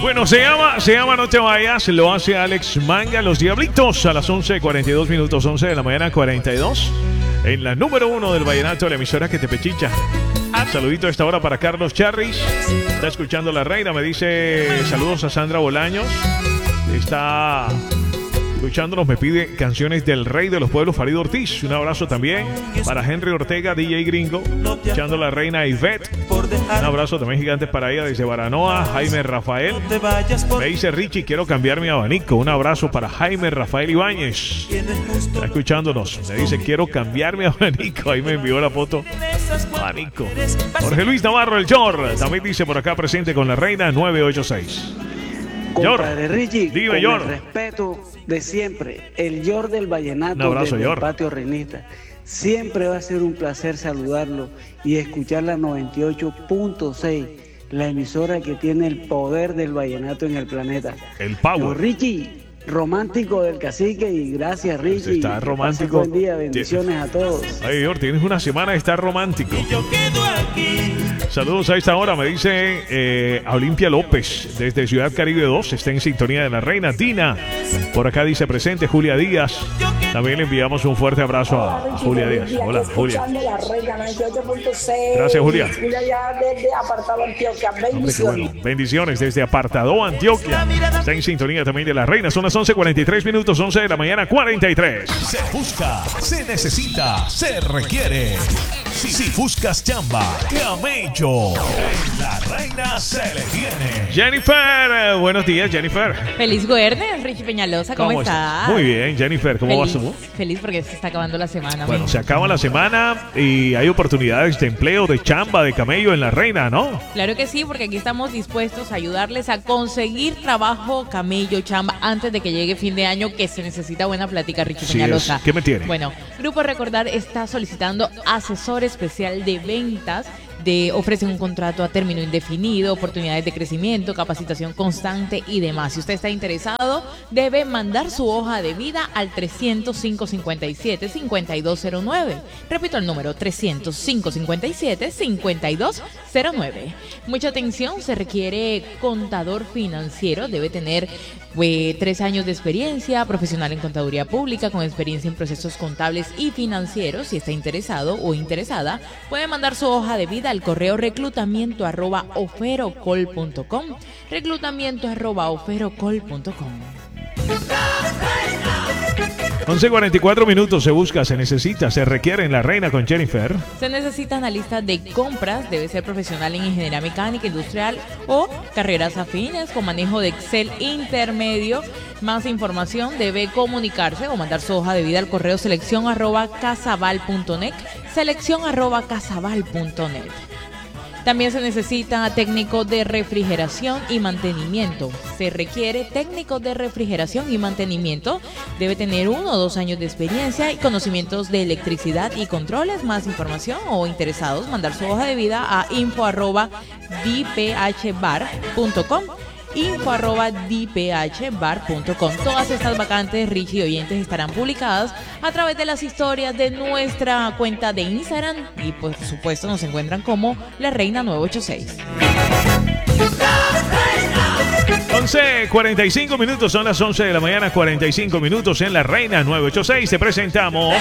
Bueno, se llama No Te Vayas, lo hace Alex Manga, Los Diablitos, a las 11:42 minutos, 11 de la mañana, 42, en la número 1 del vallenato, la emisora que te pechicha. Saludito a esta hora para Carlos Charris, está escuchando La Reina, me dice saludos a Sandra Bolaños, está escuchándonos, me pide canciones del Rey de los Pueblos, Farid Ortiz. Un abrazo también para Henry Ortega, DJ Gringo, escuchando La Reina Ivette. Un abrazo también gigante para ella desde Baranoa, Jaime Rafael. Me dice Richie, quiero cambiar mi abanico. Un abrazo para Jaime Rafael Ibáñez. Está escuchándonos. Me dice, quiero cambiar mi abanico. Ahí me envió la foto. Abanico. Jorge Luis Navarro, el Jor. También dice por acá presente con La Reina 986. Compadre Richie, dime, con Yor. el respeto de siempre, el Yor del vallenato, un abrazo, del Yor. patio Reinita. Siempre va a ser un placer saludarlo y escuchar la 98.6, la emisora que tiene el poder del vallenato en el planeta. El Power. Yo, Richie, romántico del cacique, y gracias, Richie. Está Que romántico. pase buen día, bendiciones a todos. Ay, Yor, tienes una semana de estar romántico. Saludos a esta hora, me dice a Olimpia López desde Ciudad Caribe 2, está en sintonía de La Reina. Tina, por acá dice presente Julia Díaz. También le enviamos un fuerte abrazo a Julia Díaz. Hola, Julia. La Reina 98.6. Gracias, Julia. Julia ya desde Apartado Antioquia. Hombre, qué Bendiciones. bueno. Bendiciones desde Apartado Antioquia. Está en sintonía también de La Reina. Son las 11:43 minutos, 11 de la mañana, 43. Se busca, se necesita, se requiere. Si buscas chamba, camello. En La Reina se le tiene. Jennifer, buenos días, Jennifer. Feliz viernes, Richie Peñalosa, ¿cómo estás? Muy bien, Jennifer, ¿cómo vas tú? Feliz porque se está acabando la semana. Bueno, se acaba la semana y hay oportunidades de empleo, de chamba, de camello en La Reina, ¿no? Claro que sí, porque aquí estamos dispuestos a ayudarles a conseguir trabajo, camello, chamba, antes de que llegue fin de año, que se necesita buena plática, Richie Sí Peñalosa. es. ¿Qué me tiene? Bueno, Grupo Recordar está solicitando asesor especial de ventas. Ofrecen un contrato a término indefinido, oportunidades de crecimiento, capacitación constante y demás. Si usted está interesado, debe mandar su hoja de vida al 305-57-5209. Repito el número, 305-57-5209. Mucha atención, se requiere contador financiero, debe tener 3 años de experiencia, profesional en contaduría pública, con experiencia en procesos contables y financieros. Si está interesado o interesada, puede mandar su hoja de vida al correo reclutamiento@oferocol.com, reclutamiento@oferocol.com. 11:44 minutos, se busca, se necesita, se requiere en La Reina con Jennifer. Se necesita analista de compras, debe ser profesional en ingeniería mecánica, industrial o carreras afines con manejo de Excel intermedio. Más información debe comunicarse o mandar su hoja de vida al correo selección@casabal.net, selección@casabal.net. También se necesita técnico de refrigeración y mantenimiento. Se requiere técnico de refrigeración y mantenimiento. Debe tener 1 o 2 años de experiencia y conocimientos de electricidad y controles. Más información o interesados, mandar su hoja de vida a info@dphbar.com. info@dphbar.com. Todas estas vacantes, Richie y oyentes, estarán publicadas a través de las historias de nuestra cuenta de Instagram y por supuesto nos encuentran como La Reina 986. 11:45 minutos, son las 11 de la mañana, 45 minutos en La Reina 986. Te presentamos